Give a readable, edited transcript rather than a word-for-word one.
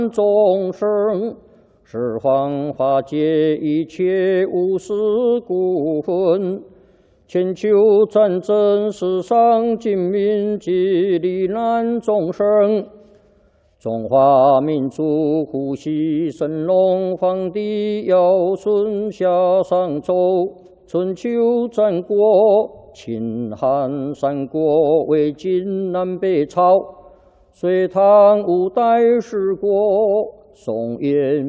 众生，十方法界一切无私故分。千秋战争，世上尽民及罹难众生。中华民族呼吸神龙，皇帝尧舜夏商周。春秋战国，秦汉三国，魏晋南北朝。隋唐五代十国，宋元